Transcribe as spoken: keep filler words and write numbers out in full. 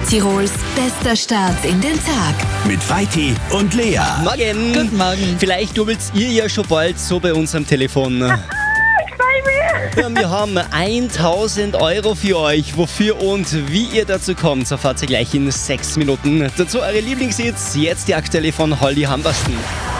Tirols bester Start in den Tag. Mit Vaiti und Lea. Morgen. Guten Morgen. Vielleicht jubelt ihr ja schon bald so bei uns am Telefon. Ja, wir haben tausend Euro für euch. Wofür und wie ihr dazu kommt, erfahrt ihr gleich in sechs Minuten. Dazu eure Lieblingshits, jetzt die aktuelle von Holly Humberstone.